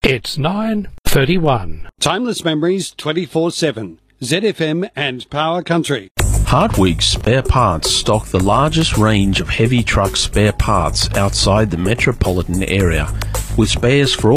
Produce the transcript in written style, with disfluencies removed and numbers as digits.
It's 9:31. Timeless memories 24/7. ZFM and Power Country. Hartwig Spare Parts stock the largest range of heavy truck spare parts outside the metropolitan area, with spares for all